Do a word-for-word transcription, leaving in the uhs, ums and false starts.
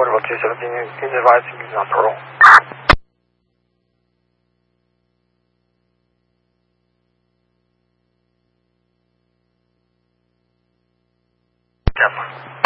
whatever two seventeen, can you advise he's on total? Jeff.